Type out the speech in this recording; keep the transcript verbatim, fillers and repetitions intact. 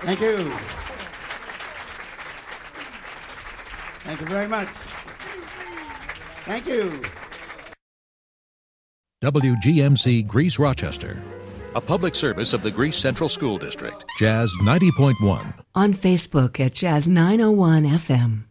Thank you. Thank you very much. Thank you. W G M C Greece Rochester, a public service of the Greece Central School District. Jazz ninety point one. On Facebook at Jazz nine oh one F M.